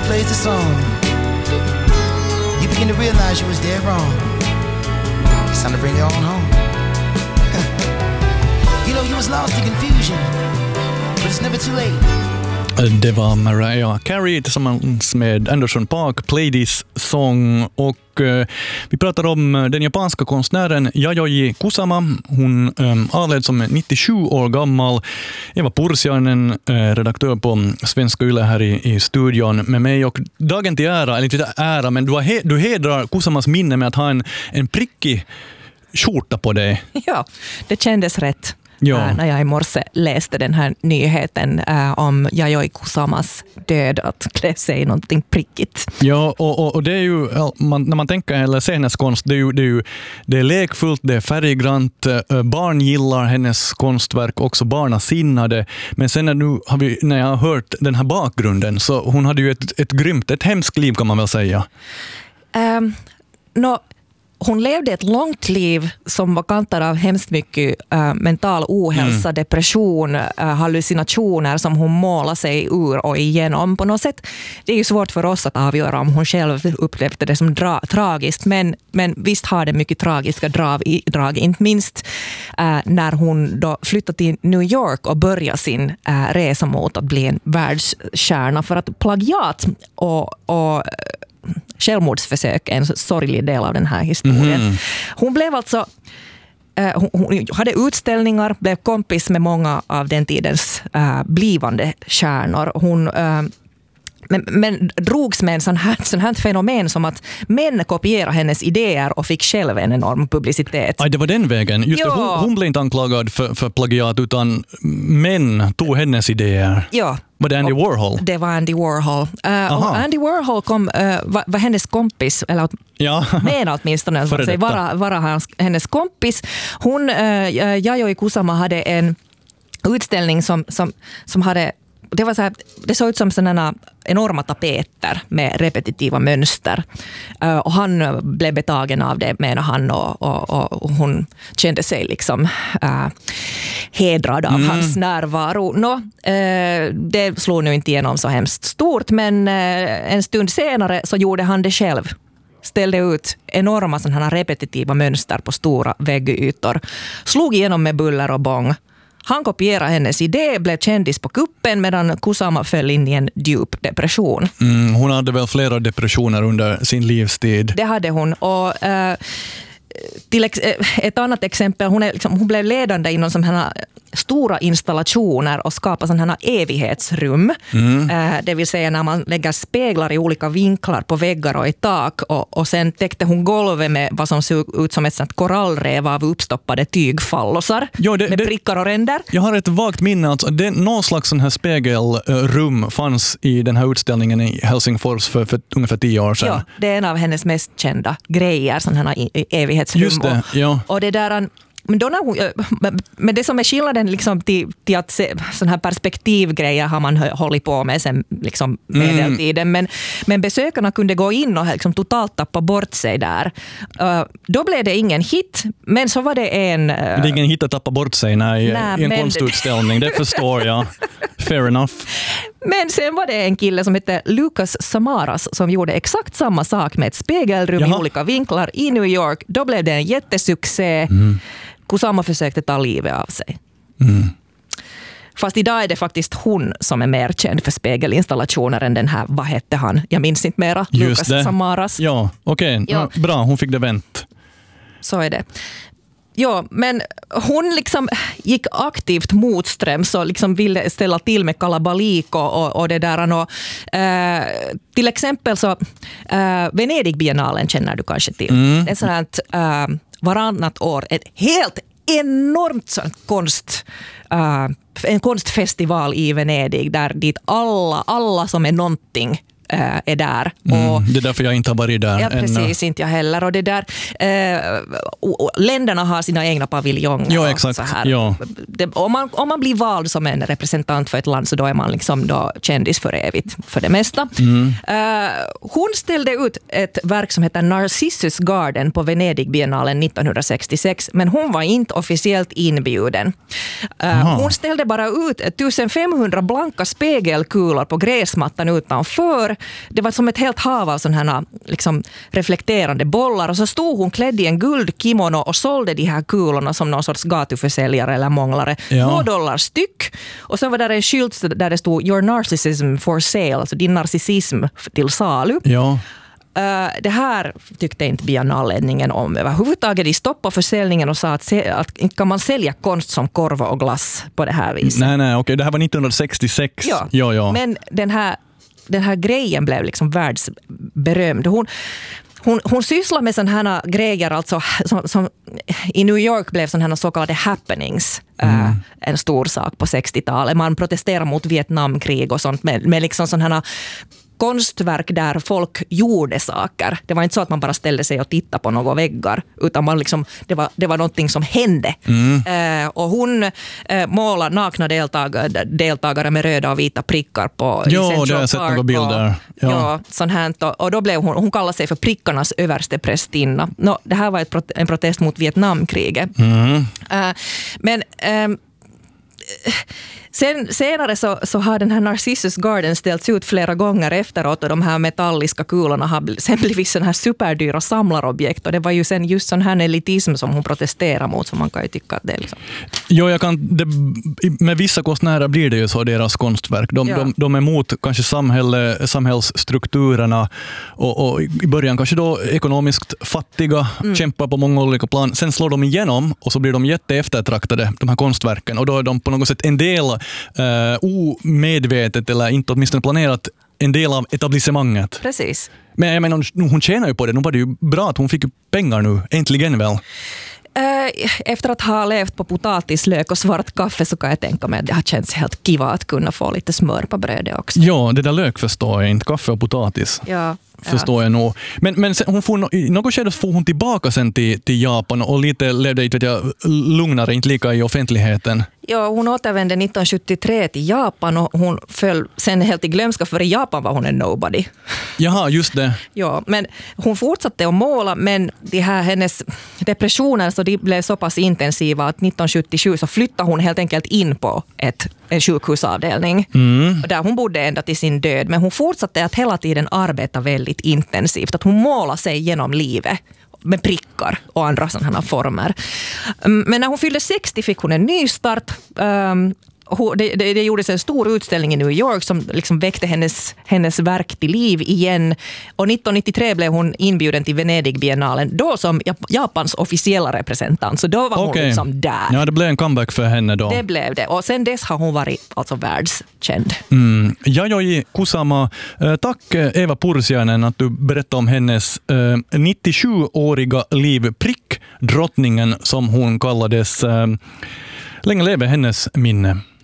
plays the song, you begin to realize you was dead wrong. It's time to bring it on home. You know, you was lost in confusion, but it's never too late. Det var Mariah Carey tillsammans med Anderson .Paak, Play This Song, och vi pratar om den japanska konstnären Yayoi Kusama. Hon avled som 97 år gammal. Eva Pursiainen, redaktör på Svenska Yle här i studion med mig, och dagen till ära, eller inte ära, men du hedrar Kusamas minne med att ha en prickig skjorta på dig. Ja, det kändes rätt. Ja. När jag i morse läste den här nyheten om Yayoi Kusamas död, att klä sig i någonting prickigt. Ja, och det är ju, när man tänker eller ser hennes konst, det är lekfullt, det är färggrant, barn gillar hennes konstverk, också barnasinnade, men sen när jag har hört den här bakgrunden, så hon hade ju ett hemskt liv, kan man väl säga. Hon levde ett långt liv som var kantat av hemskt mycket mental ohälsa, depression, hallucinationer som hon målade sig ur och igenom. På något sätt, det är ju svårt för oss att avgöra om hon själv upplevde det som tragiskt, men visst har det mycket tragiska drag, inte minst när hon då flyttade till New York och började sin resa mot att bli en världsstjärna, för att plagiat och självmordsförsök är en sorglig del av den här historien. Hon blev alltså hon hade utställningar, blev kompis med många av den tidens blivande stjärnor. Hon men drogs med en sån här fenomen som att män kopierade hennes idéer och fick själv en enorm publicitet. Det var den vägen. Just det, hon blev inte anklagad för plagiat, utan män tog hennes idéer. Ja. Var det Andy Warhol? Det var Andy Warhol. Och Andy Warhol var hennes kompis, eller menar åtminstone vara hennes kompis. Hon, Yayoi Kusama, hade en utställning som hade, det såg ut som sådana enorma tapeter med repetitiva mönster. Och han blev betagen av det, menar han, och hon kände sig liksom hedrad av hans närvaro. Det slog nu inte igenom så hemskt stort, men en stund senare så gjorde han det själv. Ställde ut enorma sådana repetitiva mönster på stora väggytor. Slog igenom med buller och bång. Han kopierade hennes idé, blev kändis på kuppen, medan Kusama föll in i en djup depression. Hon hade väl flera depressioner under sin livstid. Det hade hon. Och till ett annat exempel, hon blev ledande inom sådana stora installationer och skapa sådana här evighetsrum. Det vill säga när man lägger speglar i olika vinklar på väggar och i tak, och sen täckte hon golvet med vad som såg ut som ett sånt korallrev av uppstoppade tygfallosar med prickar och ränder. Jag har ett vagt minne att någon slags sån här spegelrum fanns i den här utställningen i Helsingfors för ungefär 10 år sedan. Ja, det är en av hennes mest kända grejer, sådana här evighetsrum. Just det, ja. Och det där... Men det som är skillnaden liksom till att se sån här perspektivgrejer har man hållit på med sen liksom medeltiden. Men besökarna kunde gå in och liksom totalt tappa bort sig där. Då blev det ingen hit, men så var det en... Det är ingen hit att tappa bort sig i en konstutställning, det förstår jag. Fair enough. Men sen var det en kille som hette Lucas Samaras som gjorde exakt samma sak med ett spegelrum i olika vinklar i New York. Då blev det en jättesuccé. Kusama försökte ta livet av sig. Fast idag är det faktiskt hon som är mer känd för spegelinstallationer än den här, vad hette han? Jag minns inte mera. Lucas Samaras. Ja, okej. Bra, hon fick det vänt. Så är det. Ja, men hon liksom gick aktivt motströms och liksom ville ställa till med kalabalik och det där. Till exempel så Venedig-biennalen känner du kanske till. Det är sånt här varannat år ett helt enormt sånt en konstfestival i Venedig där dit alla som är någonting är där. Och det är därför jag inte har varit där. Ja, precis, inte jag heller. Och det där, länderna har sina egna paviljonger. Ja, exakt. Så här. Ja. Om man blir vald som en representant för ett land, så då är man liksom då kändis för evigt, för det mesta. Hon ställde ut ett verk som heter Narcissus Garden på Venedig-biennalen 1966, men hon var inte officiellt inbjuden. Hon ställde bara ut 1500 blanka spegelkulor på gräsmattan utanför. här, det var som ett helt hav av sådana här liksom reflekterande bollar, och så stod hon klädd i en guldkimono och sålde de här kulorna som någon sorts gatuförsäljare eller månglare. $2 styck. Och så var där en skylt där det stod "Your narcissism for sale", alltså din narcissism till salu. Ja. Det här tyckte inte Biennale-ledningen om överhuvudtaget. De stoppade försäljningen och sa att kan man sälja konst som korv och glass på det här viset. Nej, okej. Det här var 1966. Ja. Men den här grejen blev liksom världsberömd. Hon sysslar med sådana här grejer, alltså, som i New York blev sådana här så kallade happenings en stor sak på 60-talet. Man protesterar mot Vietnamkrig och sånt med liksom sådana här konstverk där folk gjorde saker. Det var inte så att man bara ställde sig och tittade på några väggar, utan man liksom, det var någonting som hände. Och hon målar nakna deltagare med röda och vita prickar på i Central Park. Ja, det har jag sett några bilder. Ja, sånt här. Och då blev hon kallade sig för prickarnas överste prästinna. Det här var en protest mot Vietnamkriget. Men senare så har den här Narcissus Garden ställts ut flera gånger efteråt, och de här metalliska kulorna har sen blivit sån här superdyra samlarobjekt, och det var ju sen just sån här elitism som hon protesterar mot, som man kan ju tycka att det är liksom. Ja, med vissa konstnärer blir det ju så, deras konstverk. De är emot kanske samhällsstrukturerna och i början kanske då ekonomiskt fattiga, kämpar på många olika plan. Sen slår de igenom och så blir de jätteeftertraktade, de här konstverken, och då är de på något sätt en del omedvetet eller inte åtminstone planerat en del av etablissemanget. Precis. Men jag menar, hon tjänar ju på det. Nu var det ju bra att hon fick pengar nu, äntligen väl. Efter att ha levt på potatis, lök och svart kaffe, så kan jag tänka mig att det har känts helt kiva att kunna få lite smör på brödet också. Ja, det där lök förstår jag inte. Kaffe och potatis. Förstår jag nog. Men sen, i något skede får hon tillbaka sen till Japan och lite levde lugnare, inte lika i offentligheten. Ja, hon återvände 1973 till Japan och hon föll sen helt i glömska, för i Japan var hon en nobody. Jaha, just det. Ja, men hon fortsatte att måla, men hennes depressioner så de blev så pass intensiva att 1977 så flyttade hon helt enkelt in på en sjukhusavdelning. Där hon bodde ända till sin död, men hon fortsatte att hela tiden arbeta väldigt intensivt. Att hon målade sig genom livet med prickar och andra sådana former. Men när hon fyllde 60 fick hon en ny start. Det gjordes en stor utställning i New York som liksom väckte hennes verk till liv igen. Och 1993 blev hon inbjuden till Venedig-biennalen, då som Japans officiella representant. Så då var hon liksom där. Ja, det blev en comeback för henne då. Det blev det. Och sen dess har hon varit alltså världskänd. Yayoi Kusama, tack Eva Pursiainen att du berättade om hennes 97-åriga liv. Prickdrottningen som hon kallades. Länge leve hennes minne.